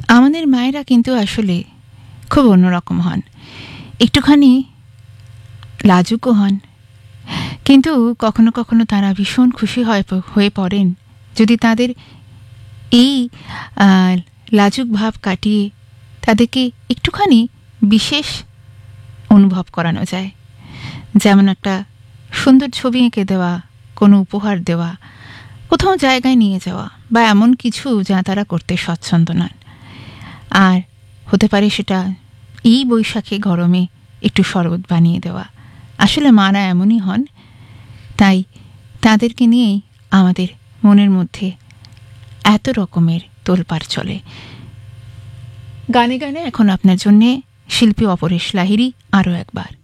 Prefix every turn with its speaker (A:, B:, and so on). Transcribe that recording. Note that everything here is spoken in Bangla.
A: আমাদের মায়েরা কিন্তু আসলে খুব অন্যরকম হন, একটুখানি লাজুকও হন, কিন্তু কখনো কখনো তারা ভীষণ খুশি হয়ে পড়েন যদি তাদের এই লাজুক ভাব কাটিয়ে তাদেরকে একটুখানি বিশেষ অনুভব করানো যায়। যেমন একটা সুন্দর ছবি এঁকে দেওয়া, কোনো উপহার দেওয়া, কোথাও জায়গায় নিয়ে যাওয়া, বা এমন কিছু যা তারা করতে স্বচ্ছন্দ নন। আর হতে পারে সেটা এই বৈশাখে গরমে একটু শরবত বানিয়ে দেওয়া। আসলে মারা এমনই হন, তাই তাদেরকে নিয়েই আমাদের মনের মধ্যে এত রকমের তোলপাড় চলে। গানে গানে এখন আপনার জন্যে শিল্পী অপরেশ লাহিড়ী আরও একবার।